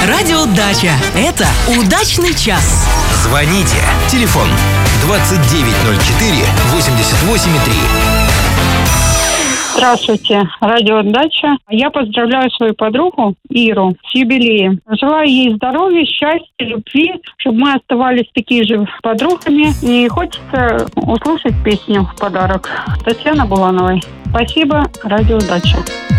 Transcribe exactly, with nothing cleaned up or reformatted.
Радио Дача. Это удачный час. Звоните. Телефон двадцать девять ноль четыре восемьдесят восемь три. Здравствуйте, радио Дача. Я поздравляю свою подругу Иру с юбилеем. Желаю ей здоровья, счастья, любви, чтобы мы оставались такими же подругами. И хочется услышать песню в подарок Татьяны Булановой. Спасибо, радио Дача.